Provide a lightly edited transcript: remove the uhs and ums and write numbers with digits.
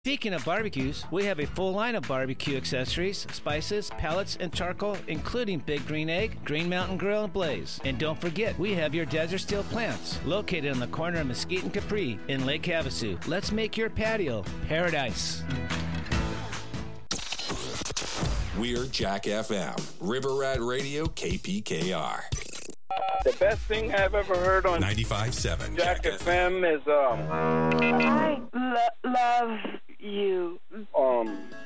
Speaking of barbecues, we have a full line of barbecue accessories, spices, pellets, and charcoal, including Big Green Egg, Green Mountain Grill, and Blaze. And don't forget, we have your Desert Steel plants, located on the corner of Mesquite and Capri in Lake Havasu. Let's make your patio paradise. We're Jack FM, River Rat Radio, KPKR. The best thing I've ever heard on 95.7 Jack FM is I love you.